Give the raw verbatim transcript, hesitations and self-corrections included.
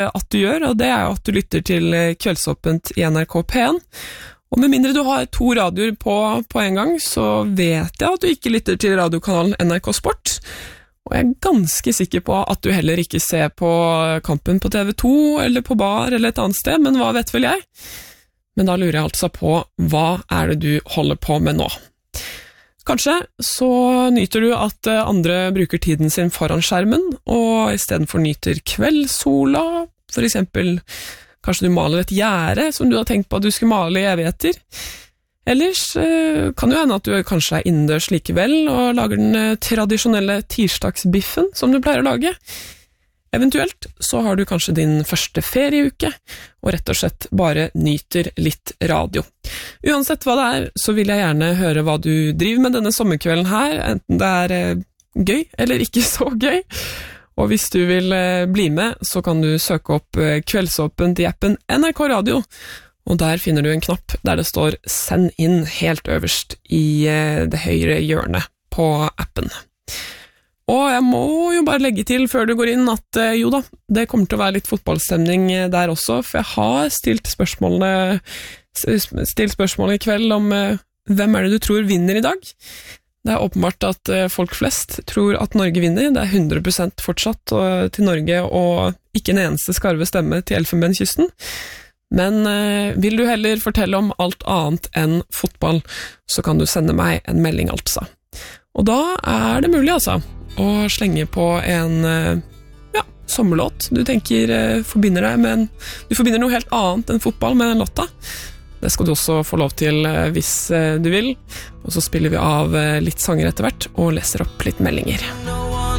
at du gjør, og det er jo at du lytter til Kveldsåpent i N R K P en. Og med mindre du har to radioer på, på en gang, så vet jeg at du ikke lytter til radiokanalen N R K Sport. Og jeg er ganske sikker på at du heller ikke ser på kampen på T V to, eller på bar, eller et annet sted, men hva vet vel jeg? Men da lurer jeg altså på, hva er det du holder på med nå? Kanskje så nyter du at andre bruker tiden sin foran skjermen, og i stedet for nyter kveldssola, for eksempel kanskje du maler et gjerde som du har tenkt på at du skulle male i evigheter. Ellers kan det hende at du kanskje er innendørs likevel, og lager den tradisjonelle tirsdagsbiffen som du pleier å lage. Eventuelt så har du kanskje din første ferieuke, og rett og slett bare nyter litt radio. Uansett hva det er, så vil jeg gjerne høre hva du driver med denne sommerkvelden her, enten det er eh, gøy eller ikke så gøy. Og hvis du vil eh, bli med, så kan du søke opp eh, Kveldsåpent i appen N R K Radio, og der finner du en knapp der det står «Send inn» helt øverst i eh, det høyre hjørnet på appen. Og jeg må jo bare legge til før du går inn at eh, jo da, det kommer til å være litt fotballstemning der også, for jeg har stilt spørsmålene, stilt spørsmål i kveld om eh, hvem er det du tror vinner i dag? Det er åpenbart at eh, folk flest tror at Norge vinner, det er hundre prosent fortsatt og, til Norge, og ikke en eneste skarve stemme til Elfenbenskysten. Men eh, vil du heller fortelle om alt annet enn fotball, så kan du sende meg en melding altså. Og da er det mulig altså, å slenge på en ja, sommerlåt. Du tenker, forbinder deg med en, du forbinder noe helt annet enn fotball med den låta. Det skal du også få lov til hvis du vil. Og så spiller vi av litt sanger etter hvert, og leser opp litt meldinger.